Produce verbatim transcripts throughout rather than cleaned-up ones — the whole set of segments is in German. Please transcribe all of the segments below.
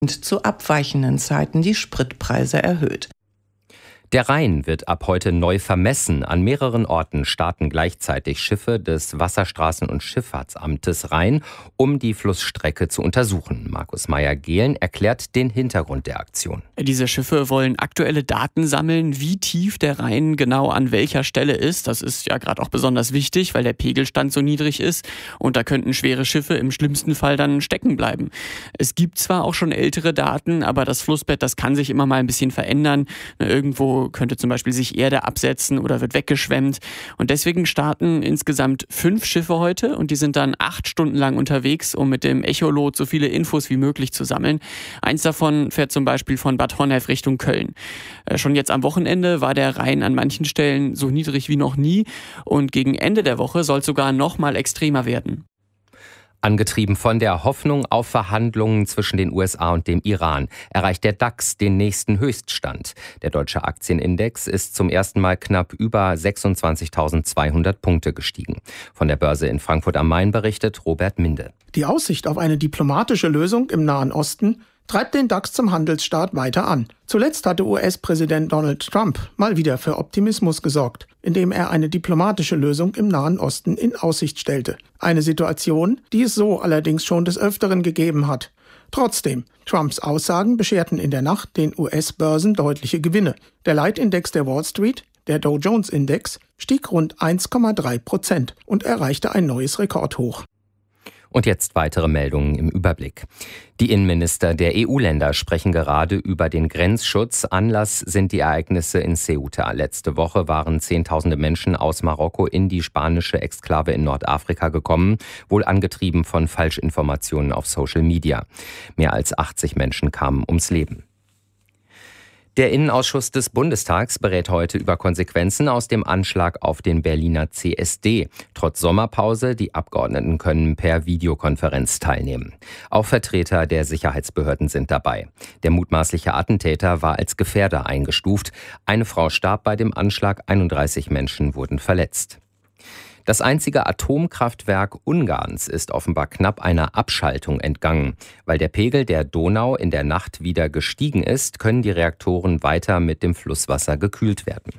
zu abweichenden Zeiten die Spritpreise erhöht. Der Rhein wird ab heute neu vermessen. An mehreren Orten starten gleichzeitig Schiffe des Wasserstraßen- und Schifffahrtsamtes Rhein, um die Flussstrecke zu untersuchen. Markus Meyer-Gehlen erklärt den Hintergrund der Aktion. Diese Schiffe wollen aktuelle Daten sammeln, wie tief der Rhein genau an welcher Stelle ist. Das ist ja gerade auch besonders wichtig, weil der Pegelstand so niedrig ist und da könnten schwere Schiffe im schlimmsten Fall dann stecken bleiben. Es gibt zwar auch schon ältere Daten, aber das Flussbett, das kann sich immer mal ein bisschen verändern. Irgendwo könnte zum Beispiel sich Erde absetzen oder wird weggeschwemmt. Und deswegen starten insgesamt fünf Schiffe heute und die sind dann acht Stunden lang unterwegs, um mit dem Echolot so viele Infos wie möglich zu sammeln. Eins davon fährt zum Beispiel von Bad Honnef Richtung Köln. Äh, schon jetzt am Wochenende war der Rhein an manchen Stellen so niedrig wie noch nie und gegen Ende der Woche soll es sogar noch mal extremer werden. Angetrieben von der Hoffnung auf Verhandlungen zwischen den U S A und dem Iran erreicht der DAX den nächsten Höchststand. Der deutsche Aktienindex ist zum ersten Mal knapp über sechsundzwanzigtausendzweihundert Punkte gestiegen. Von der Börse in Frankfurt am Main berichtet Robert Minde. Die Aussicht auf eine diplomatische Lösung im Nahen Osten treibt den DAX zum Handelsstart weiter an. Zuletzt hatte U S-Präsident Donald Trump mal wieder für Optimismus gesorgt, indem er eine diplomatische Lösung im Nahen Osten in Aussicht stellte. Eine Situation, die es so allerdings schon des Öfteren gegeben hat. Trotzdem, Trumps Aussagen bescherten in der Nacht den U S-Börsen deutliche Gewinne. Der Leitindex der Wall Street, der Dow Jones Index, stieg rund eins Komma drei Prozent und erreichte ein neues Rekordhoch. Und jetzt weitere Meldungen im Überblick. Die Innenminister der E U-Länder sprechen gerade über den Grenzschutz. Anlass sind die Ereignisse in Ceuta. Letzte Woche waren Zehntausende Menschen aus Marokko in die spanische Exklave in Nordafrika gekommen, wohl angetrieben von Falschinformationen auf Social Media. Mehr als achtzig Menschen kamen ums Leben. Der Innenausschuss des Bundestags berät heute über Konsequenzen aus dem Anschlag auf den Berliner C S D. Trotz Sommerpause, die Abgeordneten können per Videokonferenz teilnehmen. Auch Vertreter der Sicherheitsbehörden sind dabei. Der mutmaßliche Attentäter war als Gefährder eingestuft. Eine Frau starb bei dem Anschlag, einunddreißig Menschen wurden verletzt. Das einzige Atomkraftwerk Ungarns ist offenbar knapp einer Abschaltung entgangen. Weil der Pegel der Donau in der Nacht wieder gestiegen ist, können die Reaktoren weiter mit dem Flusswasser gekühlt werden.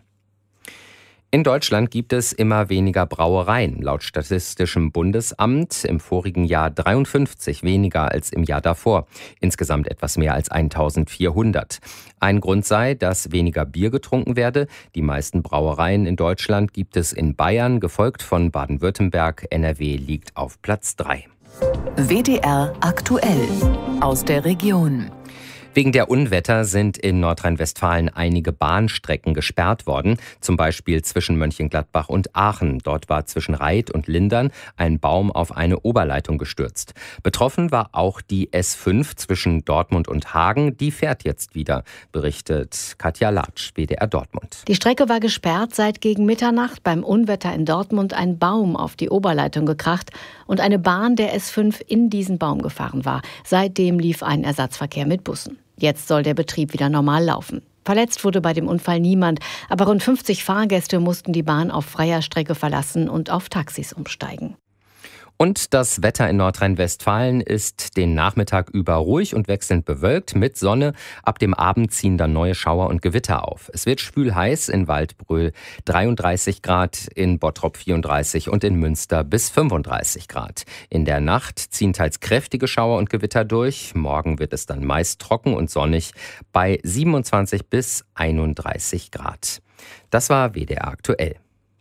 In Deutschland gibt es immer weniger Brauereien. Laut Statistischem Bundesamt im vorigen Jahr dreiundfünfzig weniger als im Jahr davor. Insgesamt etwas mehr als eintausendvierhundert. Ein Grund sei, dass weniger Bier getrunken werde. Die meisten Brauereien in Deutschland gibt es in Bayern, gefolgt von Baden-Württemberg. N R W liegt auf Platz drei. W D R aktuell aus der Region. Wegen der Unwetter sind in Nordrhein-Westfalen einige Bahnstrecken gesperrt worden, zum Beispiel zwischen Mönchengladbach und Aachen. Dort war zwischen Reit und Lindern ein Baum auf eine Oberleitung gestürzt. Betroffen war auch die S fünf zwischen Dortmund und Hagen. Die fährt jetzt wieder, berichtet Katja Latsch, W D R Dortmund. Die Strecke war gesperrt, seit gegen Mitternacht beim Unwetter in Dortmund ein Baum auf die Oberleitung gekracht und eine Bahn der S fünf in diesen Baum gefahren war. Seitdem lief ein Ersatzverkehr mit Bussen. Jetzt soll der Betrieb wieder normal laufen. Verletzt wurde bei dem Unfall niemand, aber rund fünfzig Fahrgäste mussten die Bahn auf freier Strecke verlassen und auf Taxis umsteigen. Und das Wetter in Nordrhein-Westfalen ist den Nachmittag über ruhig und wechselnd bewölkt mit Sonne. Ab dem Abend ziehen dann neue Schauer und Gewitter auf. Es wird schwül-heiß, in Waldbröl dreiunddreißig Grad, in Bottrop vierunddreißig und in Münster bis fünfunddreißig Grad. In der Nacht ziehen teils kräftige Schauer und Gewitter durch. Morgen wird es dann meist trocken und sonnig bei siebenundzwanzig bis einunddreißig Grad. Das war W D R aktuell.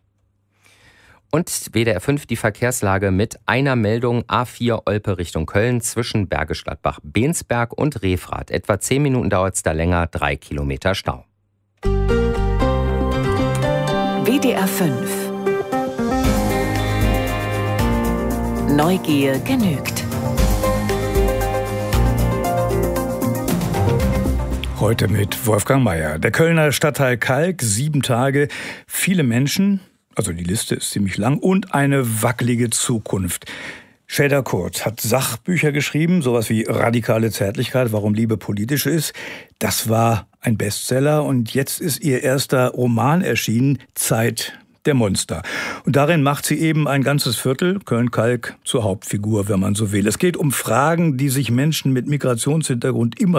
Und W D R fünf die Verkehrslage mit einer Meldung: A vier Olpe Richtung Köln zwischen Bergisch Gladbach-Bensberg und Refrath. Etwa zehn Minuten dauert es da länger, drei Kilometer Stau. W D R fünf. Neugier genügt. Heute mit Wolfgang Mayer. Der Kölner Stadtteil Kalk, sieben Tage, viele Menschen. Also die Liste ist ziemlich lang und eine wackelige Zukunft. Shader Kurt hat Sachbücher geschrieben, sowas wie Radikale Zärtlichkeit, warum Liebe politisch ist. Das war ein Bestseller und jetzt ist ihr erster Roman erschienen, Zeit der Monster. Und darin macht sie eben ein ganzes Viertel, Köln-Kalk, zur Hauptfigur, wenn man so will. Es geht um Fragen, die sich Menschen mit Migrationshintergrund immer